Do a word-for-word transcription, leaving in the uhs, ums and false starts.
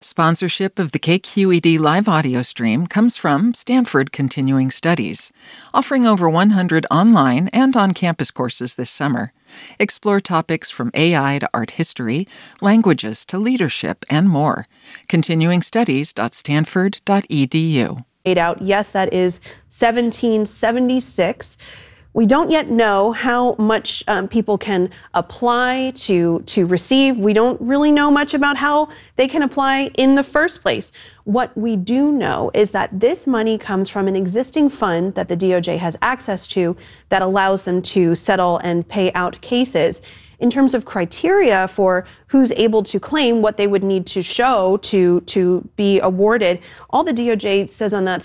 Sponsorship of the K Q E D live audio stream comes from Stanford Continuing Studies, offering over one hundred online and on-campus courses this summer. Explore topics from A I to art history, languages to leadership, and more. continuing studies dot stanford dot e d u. Out. Yes, that is seventeen seventy-six. We don't yet know how much um, people can apply to, to receive. We don't really know much about how they can apply in the first place. What we do know is that this money comes from an existing fund that the D O J has access to that allows them to settle and pay out cases. In terms of criteria for who's able to claim, what they would need to show to, to be awarded, all the D O J says on that